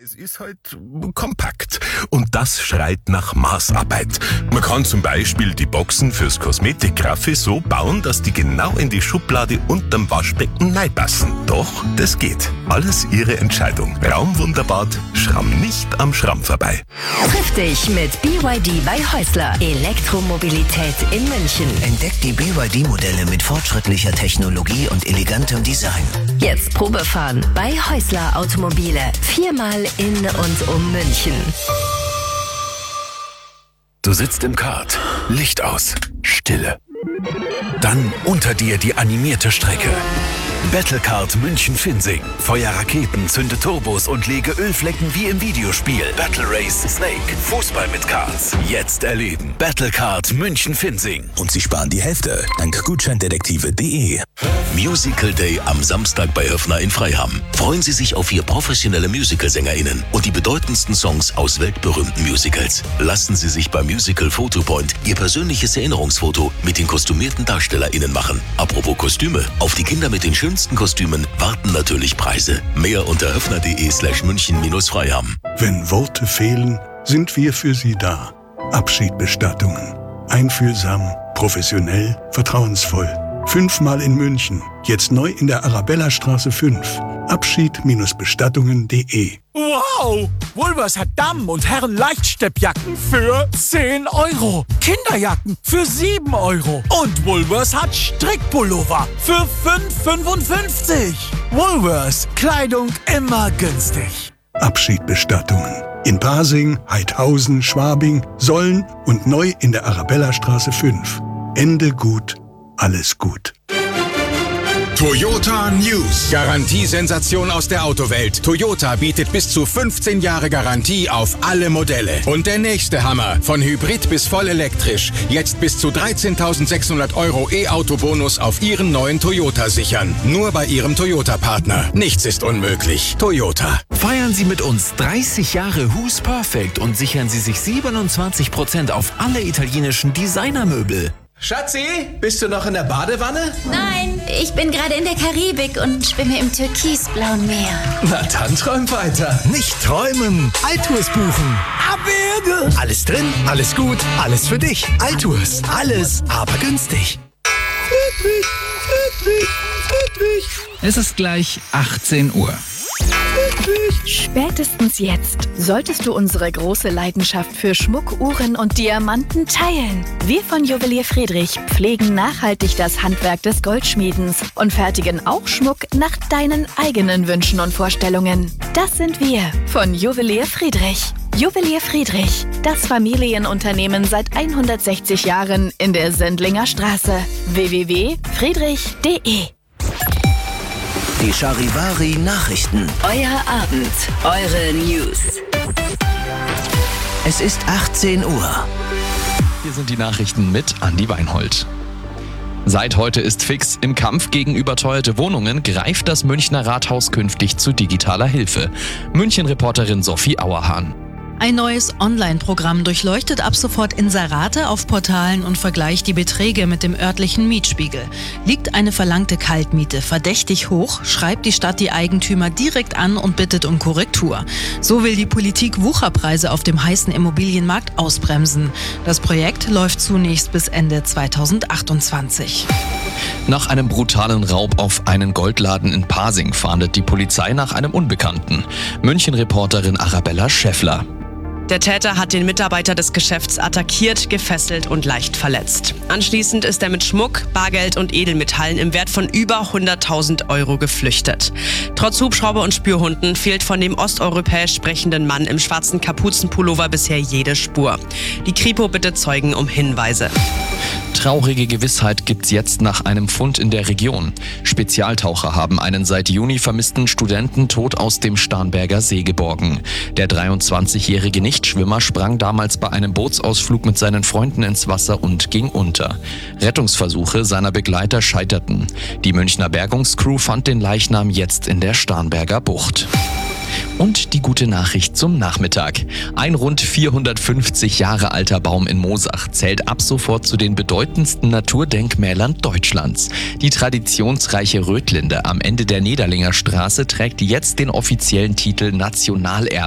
Es ist halt kompakt und das schreit nach Maßarbeit. Man kann zum Beispiel die Boxen fürs Kosmetikgraffi so bauen, dass die genau in die Schublade unterm Waschbecken reinpassen. Doch, das geht. Alles Ihre Entscheidung. Raumwunderbad, Schramm nicht am Schramm vorbei. Triff dich mit BYD bei Häusler. Elektromobilität in München. Entdeckt die BYD-Modelle mit fortschrittlicher Technologie und elegantem Design. Jetzt Probefahren bei Häusler Automobile. 4-mal in und um München. Du sitzt im Kart, Licht aus, Stille. Dann unter dir die animierte Strecke. Battlecard München-Finsing. Feuer Raketen, zünde Turbos und lege Ölflecken wie im Videospiel. Battle Race Snake. Fußball mit Karts. Jetzt erleben. Battlecard München-Finsing. Und Sie sparen die Hälfte dank Gutscheindetektive.de. Musical Day am Samstag bei Höffner in Freiham. Freuen Sie sich auf 4 professionelle Musicalsängerinnen und die bedeutendsten Songs aus weltberühmten Musicals. Lassen Sie sich beim Musical Photopoint Ihr persönliches Erinnerungsfoto mit den kostümierten DarstellerInnen machen. Apropos Kostüme, auf die Kinder mit den schönsten Kostümen warten natürlich Preise. Mehr unter höffner.de/München-Freiham. Wenn Worte fehlen, sind wir für Sie da. Abschiedbestattungen. Einfühlsam, professionell, vertrauensvoll. 5-mal in München. Jetzt neu in der Arabellastraße 5. Abschied-bestattungen.de. Wow! Woolworths hat Damen- und Herren-Leichtsteppjacken für 10 €. Kinderjacken für 7 €. Und Woolworths hat Strickpullover für 5,55 €. Woolworths. Kleidung immer günstig. Abschiedbestattungen. In Pasing, Heidhausen, Schwabing, Solln und neu in der Arabellastraße 5. Ende gut. Alles gut. Toyota News. Garantiesensation aus der Autowelt. Toyota bietet bis zu 15 Jahre Garantie auf alle Modelle. Und der nächste Hammer. Von Hybrid bis voll elektrisch. Jetzt bis zu 13.600 € E-Auto-Bonus auf Ihren neuen Toyota sichern. Nur bei Ihrem Toyota-Partner. Nichts ist unmöglich. Toyota. Feiern Sie mit uns 30 Jahre Who's Perfect und sichern Sie sich 27% auf alle italienischen Designermöbel. Schatzi, bist du noch in der Badewanne? Nein, ich bin gerade in der Karibik und schwimme im türkisblauen Meer. Na dann träum weiter. Nicht träumen, Altours buchen. Abwürge! Alles drin, alles gut, alles für dich. Altours, alles, aber günstig. Friedrich. Es ist gleich 18 Uhr. Spätestens jetzt solltest du unsere große Leidenschaft für Schmuck, Uhren und Diamanten teilen. Wir von Juwelier Friedrich pflegen nachhaltig das Handwerk des Goldschmiedens und fertigen auch Schmuck nach deinen eigenen Wünschen und Vorstellungen. Das sind wir von Juwelier Friedrich. Juwelier Friedrich, das Familienunternehmen seit 160 Jahren in der Sendlinger Straße. www.friedrich.de. Die Charivari-Nachrichten. Euer Abend, eure News. Es ist 18 Uhr. Hier sind die Nachrichten mit Andi Weinhold. Seit heute ist fix, im Kampf gegen überteuerte Wohnungen greift das Münchner Rathaus künftig zu digitaler Hilfe. München-Reporterin Sophie Auerhahn. Ein neues Online-Programm durchleuchtet ab sofort Inserate auf Portalen und vergleicht die Beträge mit dem örtlichen Mietspiegel. Liegt eine verlangte Kaltmiete verdächtig hoch, schreibt die Stadt die Eigentümer direkt an und bittet um Korrektur. So will die Politik Wucherpreise auf dem heißen Immobilienmarkt ausbremsen. Das Projekt läuft zunächst bis Ende 2028. Nach einem brutalen Raub auf einen Goldladen in Pasing fahndet die Polizei nach einem Unbekannten. München-Reporterin Arabella Schäffler. Der Täter hat den Mitarbeiter des Geschäfts attackiert, gefesselt und leicht verletzt. Anschließend ist er mit Schmuck, Bargeld und Edelmetallen im Wert von über 100.000 € geflüchtet. Trotz Hubschrauber und Spürhunden fehlt von dem osteuropäisch sprechenden Mann im schwarzen Kapuzenpullover bisher jede Spur. Die Kripo bittet Zeugen um Hinweise. Traurige Gewissheit gibt's jetzt nach einem Fund in der Region. Spezialtaucher haben einen seit Juni vermissten Studenten tot aus dem Starnberger See geborgen. Der 23-jährige Nichtschwimmer sprang damals bei einem Bootsausflug mit seinen Freunden ins Wasser und ging unter. Rettungsversuche seiner Begleiter scheiterten. Die Münchner Bergungscrew fand den Leichnam jetzt in der Starnberger Bucht. Und die gute Nachricht zum Nachmittag. Ein rund 450 Jahre alter Baum in Moosach zählt ab sofort zu den bedeutendsten Naturdenkmälern Deutschlands. Die traditionsreiche Rötlinde am Ende der Nederlinger Straße trägt jetzt den offiziellen Titel Nationalerbe.